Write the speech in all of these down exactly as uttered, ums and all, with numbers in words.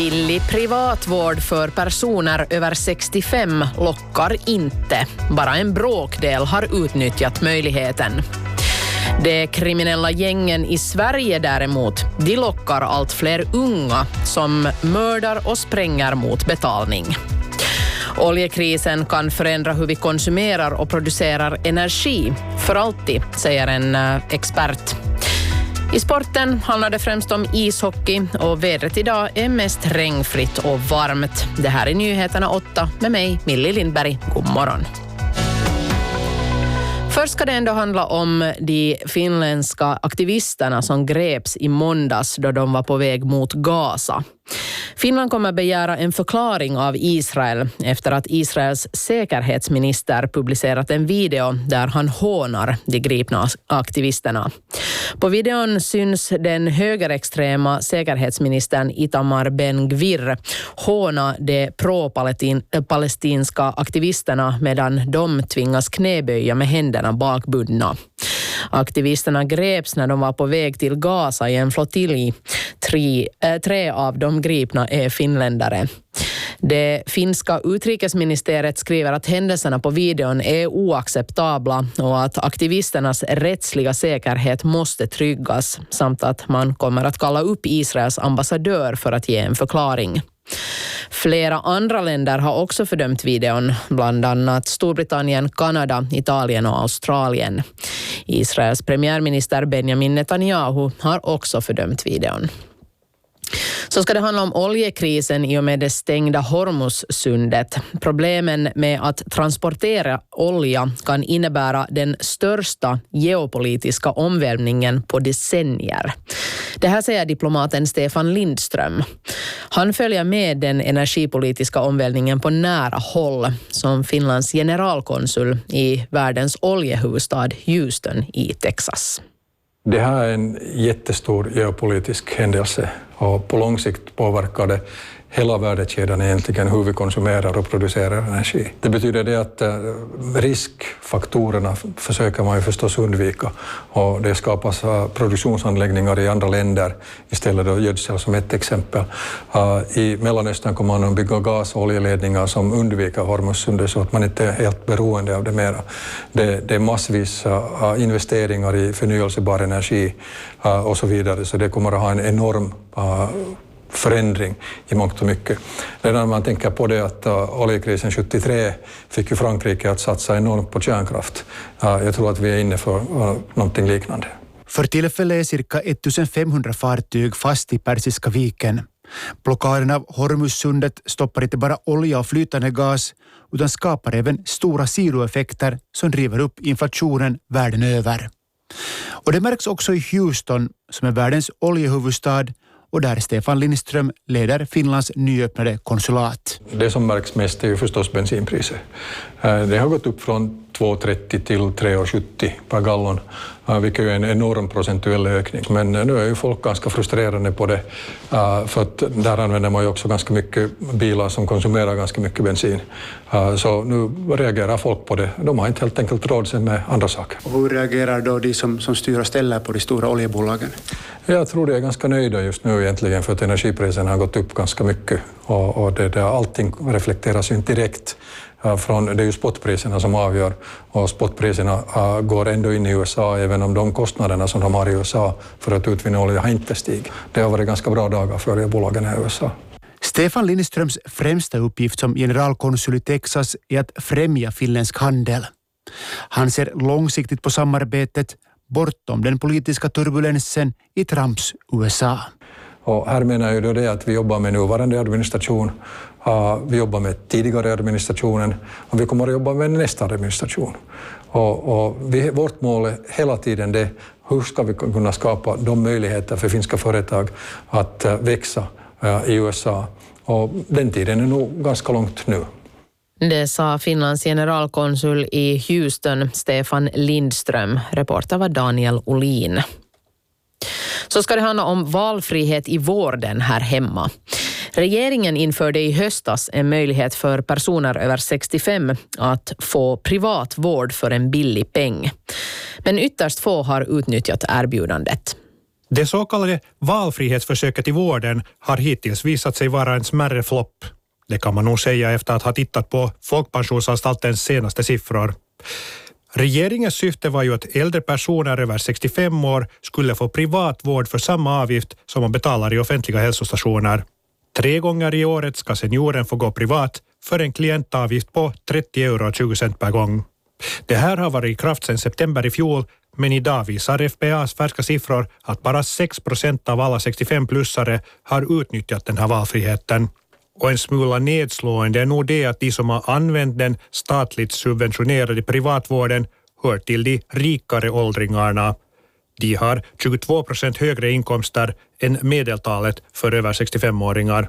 Billig privatvård för personer över sextiofem lockar inte. Bara en bråkdel har utnyttjat möjligheten. De kriminella gängen i Sverige däremot, de lockar allt fler unga som mördar och spränger mot betalning. Oljekrisen kan förändra hur vi konsumerar och producerar energi för alltid, säger en expert. I sporten handlar det främst om ishockey och vädret idag är mest regnfritt och varmt. Det här är Nyheterna åtta med mig, Millie Lindberg. God morgon. Först ska det ändå handla om de finländska aktivisterna som greps i måndags då de var på väg mot Gaza. Finland kommer begära en förklaring av Israel efter att Israels säkerhetsminister publicerat en video där han hånar de gripna aktivisterna. På videon syns den högerextrema säkerhetsministern Itamar Ben-Gvir håna de pro-palestinska aktivisterna medan de tvingas knäböja med händerna bakbundna. Aktivisterna greps när de var på väg till Gaza i en flottilj. Tre, äh, tre av de gripna är finländare. Det finska utrikesministeriet skriver att händelserna på videon är oacceptabla och att aktivisternas rättsliga säkerhet måste tryggas samt att man kommer att kalla upp Israels ambassadör för att ge en förklaring. Flera andra länder har också fördömt videon, bland annat Storbritannien, Kanada, Italien och Australien. Israels premiärminister Benjamin Netanyahu har också fördömt videon. Så ska det handla om oljekrisen i och med det stängda Hormuzsundet. Problemen med att transportera olja kan innebära den största geopolitiska omvälvningen på decennier. Det här säger diplomaten Stefan Lindström. Han följer med den energipolitiska omvälvningen på nära håll som Finlands generalkonsul i världens oljehuvudstad Houston i Texas. Det här är en jättestor geopolitisk händelse och på lång sikt påverkar det hela värdekedjan egentligen hur vi konsumerar och producerar energi. Det betyder det att riskfaktorerna försöker man ju förstås undvika och det skapas produktionsanläggningar i andra länder istället för gödsel som ett exempel. I Mellanöstern kommer man att bygga gas- och oljeledningar som undviker Hormuzsundet så att man inte är helt beroende av det mera. Det, det är massvis investeringar i förnyelsebar energi och så vidare så det kommer att ha en enorm förändring i mångt och mycket. Redan man tänker på det att uh, oljekrisen sjuttiotre fick ju Frankrike att satsa enormt på kärnkraft. Uh, jag tror att vi är inne för uh, någonting liknande. För tillfället är cirka femtonhundra fartyg fast i Persiska viken. Blockaden av Hormuzsundet stoppar inte bara olja och flytande gas utan skapar även stora sidoeffekter som driver upp inflationen världen över. Och det märks också i Houston som är världens oljehuvudstad och där Stefan Lindström leder Finlands nyöppnade konsulat. Det som märks mest är ju förstås bensinpriser. Det har gått upp från två trettio till tre sjuttio per gallon, vilket är en enorm procentuell ökning. Men nu är ju folk ganska frustrerade på det, för att där använder man ju också ganska mycket bilar som konsumerar ganska mycket bensin. Så nu reagerar folk på det. De har inte helt enkelt råd sig med andra saker. Och hur reagerar då de som, som styr och ställer på de stora oljebolagen? Jag tror de är ganska nöjda just nu egentligen för att energipriserna har gått upp ganska mycket. Och, och det, det, allting reflekteras ju inte direkt från, det är ju spotpriserna som avgör och spotpriserna uh, går ändå in i U S A även om de kostnaderna som de har i U S A för att utvinna olja har inte stigit. Det har varit ganska bra dagar för oljebolagen i U S A. Stefan Lindströms främsta uppgift som generalkonsul i Texas är att främja finländsk handel. Han ser långsiktigt på samarbetet bortom den politiska turbulensen i Trumps U S A. Och här menar jag ju det att vi jobbar med nuvarande administration, uh, vi jobbar med tidigare administrationen och vi kommer att jobba med nästa administration. Och, och vi, vårt mål är hela tiden det, hur ska vi kunna skapa de möjligheter för finska företag att uh, växa uh, i U S A. Och den tiden är nog ganska långt nu. Det sa Finlands generalkonsul i Houston, Stefan Lindström. Reporter var Daniel Olin. Så ska det handla om valfrihet i vården här hemma. Regeringen införde i höstas en möjlighet för personer över sextiofem att få privat vård för en billig peng. Men ytterst få har utnyttjat erbjudandet. Det så kallade valfrihetsförsöket i vården har hittills visat sig vara en smärre flopp. Det kan man nog säga efter att ha tittat på Folkpensionsanstaltens senaste siffror. Regeringens syfte var ju att äldre personer över sextiofem år skulle få privat vård för samma avgift som man betalar i offentliga hälsostationer. Tre gånger i året ska senioren få gå privat för en klientavgift på trettio euro och tjugo cent per gång. Det här har varit i kraft sedan september i fjol, men idag visar F B A:s färska siffror att bara sex procent av alla sextiofem-plussare har utnyttjat den här valfriheten. Och en smula nedslående är nog det att de som har använt den statligt subventionerade privatvården hör till de rikare åldringarna. De har tjugotvå procent högre inkomster än medeltalet för över sextiofem-åringar.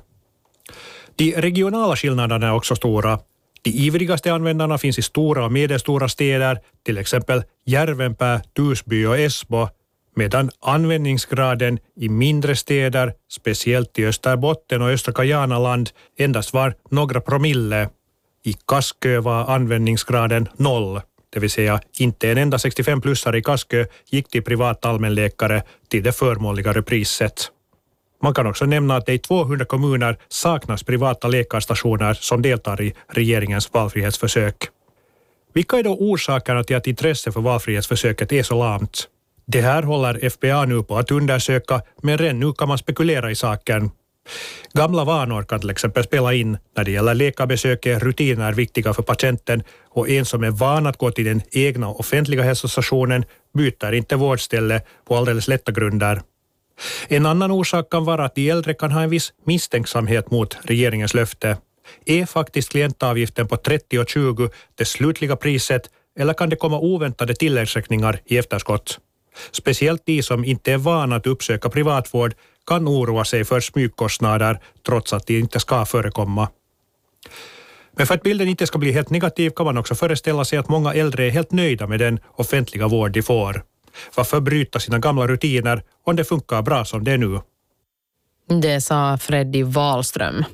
De regionala skillnaderna är också stora. De ivrigaste användarna finns i stora och medelstora städer, till exempel Järvenpää, Torsby och Esbo, medan användningsgraden i mindre städer, speciellt i Österbotten och östra Kajanaland, endast var några promille. I Kaskö var användningsgraden noll, det vill säga inte en enda sextiofem-plussare i Kaskö gick till privat allmänläkare till det förmånligare priset. Man kan också nämna att det i tvåhundra kommuner saknas privata läkarstationer som deltar i regeringens valfrihetsförsök. Vilka är då orsakerna till att intresset för valfrihetsförsöket är så lamt? Det här håller F B A nu på att undersöka, men redan nu kan man spekulera i saken. Gamla vanor kan till exempel spela in. När det gäller läkarbesök är rutiner viktiga för patienten, och en som är van att gå till den egna offentliga hälsostationen byter inte vårdställe på alldeles lätta grunder. En annan orsak kan vara att de äldre kan ha en viss misstänksamhet mot regeringens löfte. Är faktiskt klientavgiften på trettio och tjugo det slutliga priset, eller kan det komma oväntade tilläggsräkningar i efterskott? Speciellt de som inte är vana att uppsöka privatvård kan oroa sig för smygkostnader trots att de inte ska förekomma. Men för att bilden inte ska bli helt negativ kan man också föreställa sig att många äldre är helt nöjda med den offentliga vård de får. Varför bryta sina gamla rutiner om det funkar bra som det är nu? Det sa Freddy Wahlström.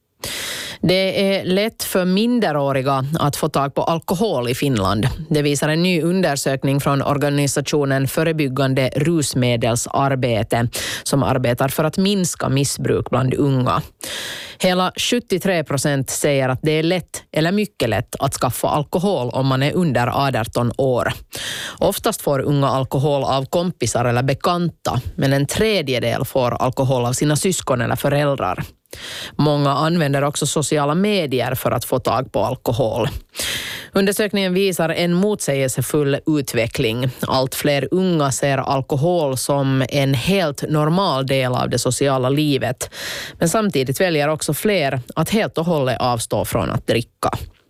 Det är lätt för minderåriga att få tag på alkohol i Finland. Det visar en ny undersökning från organisationen Förebyggande rusmedelsarbete som arbetar för att minska missbruk bland unga. Hela sjuttiotre procent säger att det är lätt eller mycket lätt att skaffa alkohol om man är under arton år. Oftast får unga alkohol av kompisar eller bekanta, men en tredjedel får alkohol av sina syskon eller föräldrar. Många använder också sociala medier för att få tag på alkohol. Undersökningen visar en motsägelsefull utveckling. Allt fler unga ser alkohol som en helt normal del av det sociala livet. Men samtidigt väljer också fler att helt och hållet avstå från att dricka.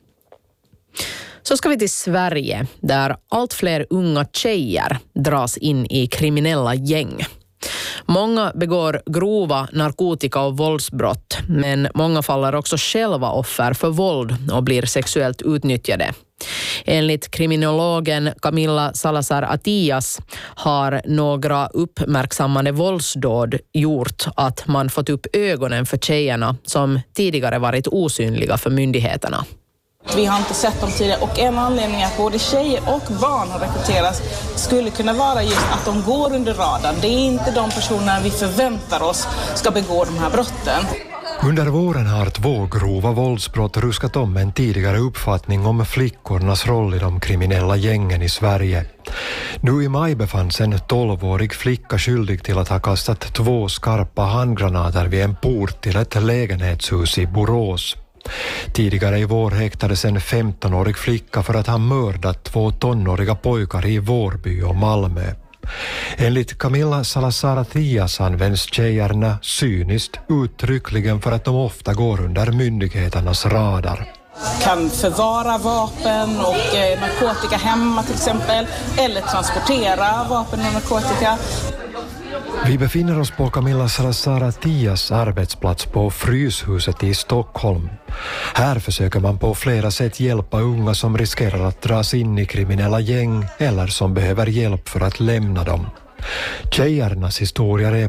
Så ska vi till Sverige, där allt fler unga tjejer dras in i kriminella gäng. Många begår grova narkotika- och våldsbrott, men många faller också själva offer för våld och blir sexuellt utnyttjade. Enligt kriminologen Camilla Salazar-Atias har några uppmärksammade våldsdåd gjort att man fått upp ögonen för tjejerna som tidigare varit osynliga för myndigheterna. Vi har inte sett dem tidigare, och en anledning att både tjejer och barn har rekryterats skulle kunna vara just att de går under radarn. Det är inte de personer vi förväntar oss ska begå de här brotten. Under våren har två grova våldsbrott ruskat om en tidigare uppfattning om flickornas roll i de kriminella gängen i Sverige. Nu i maj befanns en tolvårig flicka skyldig till att ha kastat två skarpa handgranater vid en port till ett lägenhetshus i Borås. Tidigare i vår häktades en femtonårig flicka för att ha mördat två tonåriga pojkar i Vårby och Malmö. Enligt Camilla Salazar-Atias används tjejerna cyniskt uttryckligen för att de ofta går under myndigheternas radar. Kan förvara vapen och eh, narkotika hemma till exempel, eller transportera vapen och narkotika. Vi befinner oss på Camilla Salazar-Atias arbetsplats på Fryshuset i Stockholm. Här försöker man på flera sätt hjälpa unga som riskerar att dras in i kriminella gäng eller som behöver hjälp för att lämna dem. Tjejernas historier är på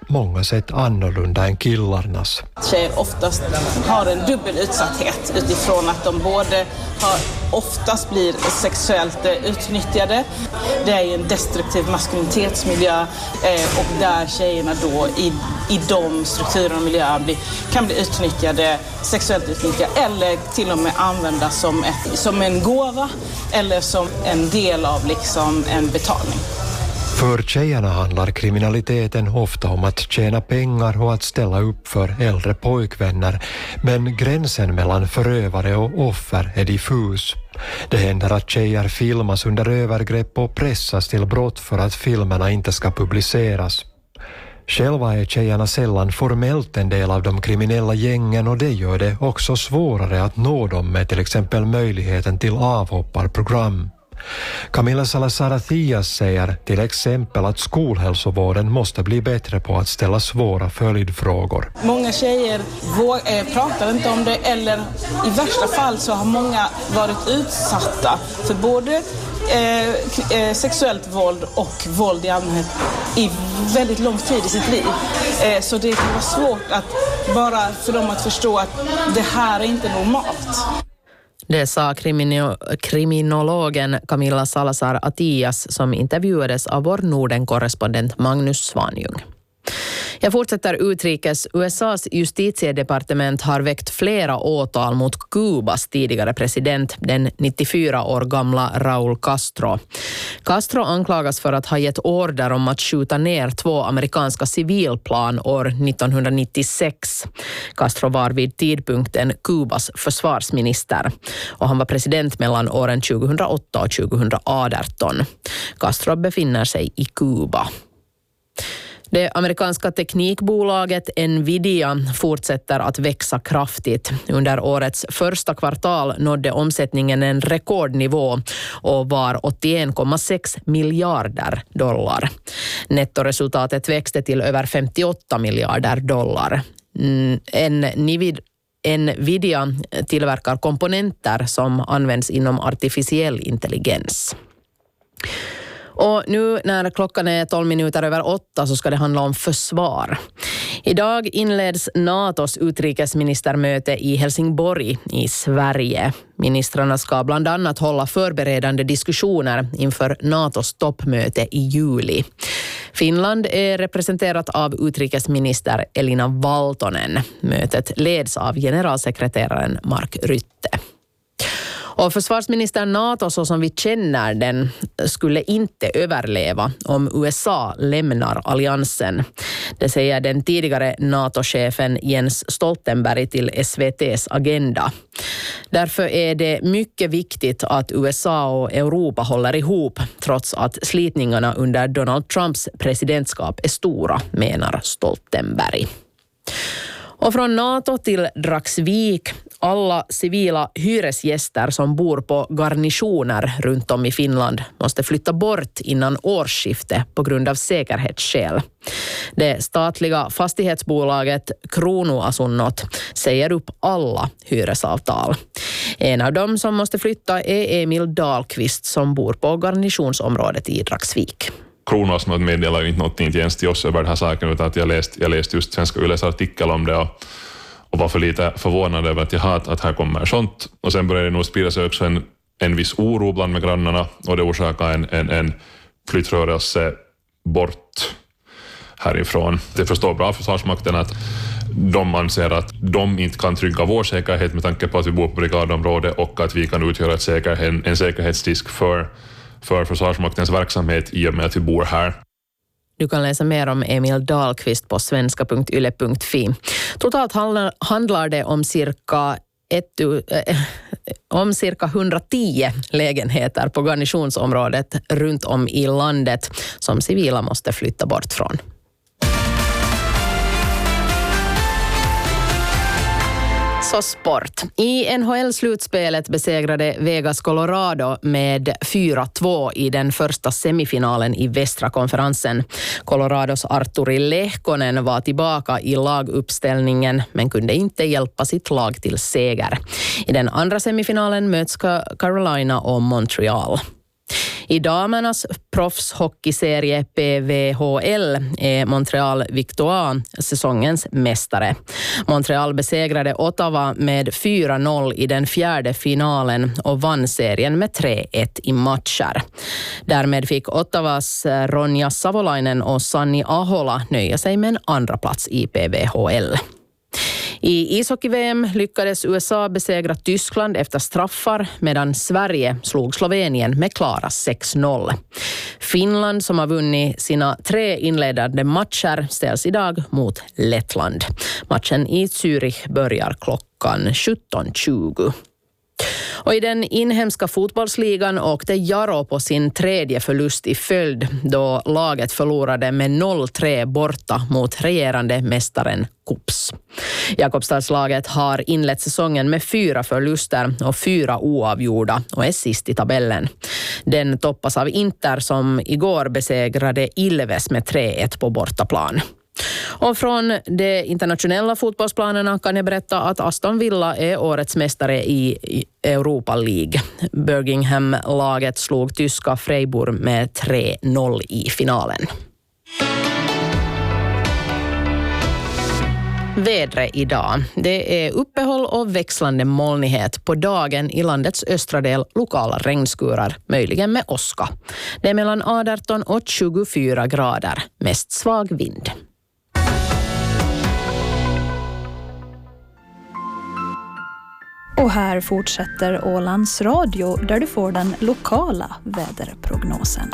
många sätt annorlunda än killarnas. Tjejer oftast har en dubbel utsatthet utifrån att de både har, oftast blir sexuellt utnyttjade. Det är ju en destruktiv maskulinitetsmiljö eh, och där tjejerna då i, i de strukturerna och miljöer blir, kan bli utnyttjade, sexuellt utnyttjade eller till och med användas som, ett, som en gåva eller som en del av liksom en betalning. För tjejerna handlar kriminaliteten ofta om att tjäna pengar och att ställa upp för äldre pojkvänner, men gränsen mellan förövare och offer är diffus. Det händer att tjejer filmas under övergrepp och pressas till brott för att filmerna inte ska publiceras. Själva är tjejerna sällan formellt en del av de kriminella gängen och det gör det också svårare att nå dem med till exempel möjligheten till avhopparprogram. Camilla Salazar-Attias säger till exempel att skolhälsovården måste bli bättre på att ställa svåra följdfrågor. Många tjejer våg, eh, pratar inte om det eller i värsta fall så har många varit utsatta för både eh, sexuellt våld och våld i allmänhet i väldigt lång tid i sitt liv. Eh, så det kan vara svårt att bara för dem att förstå att det här är inte normalt. Det sa krimino- kriminologen Camilla Salazar-Attias som intervjuades av vår Norden-korrespondent Magnus Svanjung. Jag fortsätter utrikes. U S A:s justitiedepartement har väckt flera åtal mot Kubas tidigare president, den nittiofyra år gamla Raúl Castro. Castro anklagas för att ha gett order om att skjuta ner två amerikanska civilplan år nittonhundranittiosex. Castro var vid tidpunkten Kubas försvarsminister och han var president mellan åren tjugohundraåtta och tjugohundraarton. Castro befinner sig i Kuba. Det amerikanska teknikbolaget Nvidia fortsätter att växa kraftigt. Under årets första kvartal nådde omsättningen en rekordnivå och var åttioen komma sex miljarder dollar. Nettoresultatet växte till över femtioåtta miljarder dollar. Nvidia tillverkar komponenter som används inom artificiell intelligens. Och nu när klockan är tolv minuter över åtta så ska det handla om försvar. Idag inleds NATOs utrikesministermöte i Helsingborg i Sverige. Ministrarna ska bland annat hålla förberedande diskussioner inför NATOs toppmöte i juli. Finland är representerat av utrikesminister Elina Valtonen. Mötet leds av generalsekreteraren Mark Rutte. Och försvarsminister NATO så som vi känner den skulle inte överleva om U S A lämnar alliansen. Det säger den tidigare NATO-chefen Jens Stoltenberg till S V T:s Agenda. Därför är det mycket viktigt att U S A och Europa håller ihop trots att slitningarna under Donald Trumps presidentskap är stora, menar Stoltenberg. Och från NATO till Dragsvik. Alla civila hyresgäster som bor på garnisoner runt om i Finland måste flytta bort innan årsskifte på grund av säkerhetsskäl. Det statliga fastighetsbolaget Kronoasunnot säger upp alla hyresavtal. En av dem som måste flytta är Emil Dahlqvist som bor på garnisonsområdet i Dragsvik. Kronoasunnot meddelar ju inte någonting ens till oss över den här saken utan att jag läst, jag läst just Svenska Yles artikel om det och och var för lite förvånad över att jag har att här kommer sånt. Och sen började det nog sprida sig också en, en viss oro bland med grannarna och det orsakade en, en, en flyttrörelse bort härifrån. Det förstår bra Försvarsmakten att de anser att de inte kan trygga vår säkerhet med tanke på att vi bor på brigadområde och att vi kan utgöra ett säkerhet, en säkerhetsrisk för, för Försvarsmaktens verksamhet i och med att vi bor här. Du kan läsa mer om Emil Dahlqvist på svenska punkt yle punkt fi. Totalt handlar det om cirka, ett, äh, om cirka hundratio lägenheter på garnisonsområdet runt om i landet som civila måste flytta bort från. Så sport. I N H L-slutspelet besegrade Vegas Colorado med fyra två i den första semifinalen i västra konferensen. Colorados Arturi Lehkonen var tillbaka i laguppställningen men kunde inte hjälpa sitt lag till seger. I den andra semifinalen möts Carolina och Montreal. I damernas proffshockeyserie P V H L är Montreal Victoire säsongens mästare. Montreal besegrade Ottawa med fyra noll i den fjärde finalen och vann serien med tre ett i matcher. Därmed fick Ottawas Ronja Savolainen och Sanni Ahola nöja sig med en andra plats i P V H L. I ishockey-V M lyckades U S A besegra Tyskland efter straffar medan Sverige slog Slovenien med klara sex noll. Finland, som har vunnit sina tre inledande matcher, ställs idag mot Lettland. Matchen i Zürich börjar klockan sjutton tjugo. Och i den inhemska fotbollsligan åkte Jaro på sin tredje förlust i följd då laget förlorade med noll tre borta mot regerande mästaren Kups. Jakobstadslaget har inlett säsongen med fyra förluster och fyra oavgjorda och är sist i tabellen. Den toppas av Inter som igår besegrade Ilves med tre ett på bortaplan. Och från de internationella fotbollsplanerna kan jag berätta att Aston Villa är årets mästare i Europa League. Birmingham-laget slog tyska Freiburg med tre noll i finalen. Vädret idag. Det är uppehåll och växlande molnighet på dagen i landets östra del, lokala regnskurar, möjligen med åska. Det är mellan arton och tjugofyra grader, mest svag vind. Och här fortsätter Ålands Radio där du får den lokala väderprognosen.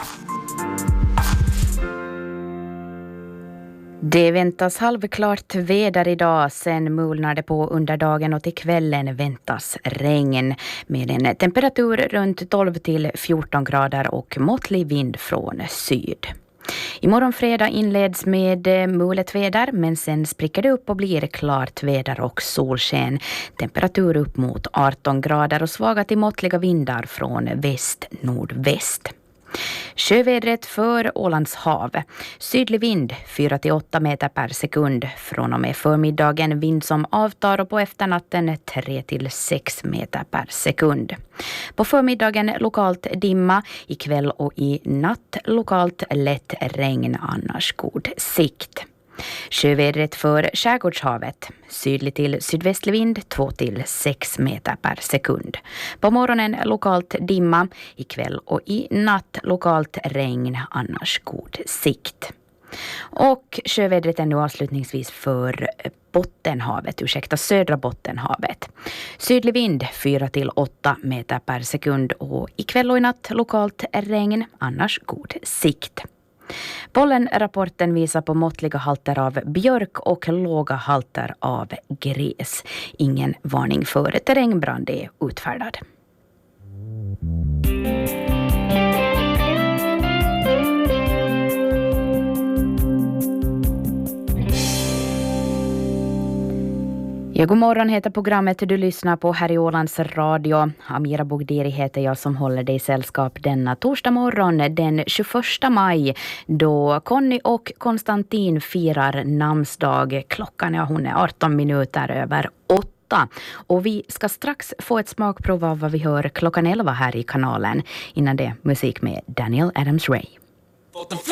Det väntas halvklart väder idag, sen mulnar det på under dagen och till kvällen väntas regn med en temperatur runt tolv till fjorton grader och måttlig vind från syd. Imorgon fredag inleds med mulet väder, men sen spricker det upp och blir klart väder och solsken. Temperatur upp mot arton grader och svaga till måttliga vindar från väst-nordväst. Sjövädret för Ålands hav. Sydlig vind fyra till åtta meter per sekund. Från och med förmiddagen vind som avtar och på efternatten tre till sex meter per sekund. På förmiddagen lokalt dimma, ikväll och i natt lokalt lätt regn, annars god sikt. Sjövädret för skärgårdshavet. Sydlig till sydvästlig vind två till sex meter per sekund. På morgonen lokalt dimma, ikväll och i natt lokalt regn, annars god sikt. Och sjövädret är nu avslutningsvis för Bottenhavet, ursäkta södra Bottenhavet. Sydlig vind fyra till åtta meter per sekund och ikväll och i natt lokalt regn, annars god sikt. Pollenrapporten visar på måttliga halter av björk och låga halter av gräs. Ingen varning för terrängbrand är utfärdad. Ja, god morgon heter programmet du lyssnar på här i Ålands Radio. Amira Bogdiri heter jag som håller dig i sällskap denna torsdag morgon den tjugoförsta maj då Conny och Konstantin firar namnsdag. Klockan är hon är arton minuter över åtta. Och vi ska strax få ett smakprov av vad vi hör klockan elva här i kanalen. Innan det musik med Daniel Adams-Ray.